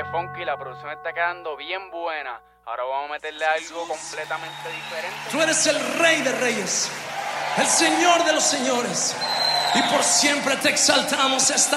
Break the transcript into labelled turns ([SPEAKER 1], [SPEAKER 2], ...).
[SPEAKER 1] funky, la producción está quedando bien buena. Ahora vamos a meterle algo completamente diferente.
[SPEAKER 2] Tú eres el Rey de Reyes, el Señor de los Señores, y por siempre te exaltamos esta